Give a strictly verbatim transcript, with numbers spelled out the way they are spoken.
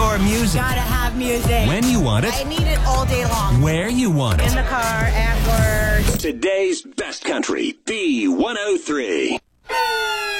Your music. Gotta have music. When you want it. I need it all day long. Where you want it. In the car, at work. Today's best country, B one oh three.